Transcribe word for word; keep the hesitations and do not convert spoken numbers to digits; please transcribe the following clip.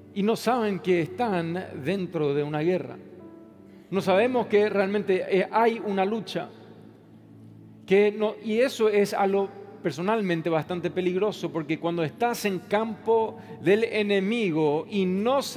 y no saben que están dentro de una guerra. No sabemos que realmente eh, hay una lucha. Que no, y eso es algo personalmente bastante peligroso, porque cuando estás en campo del enemigo y no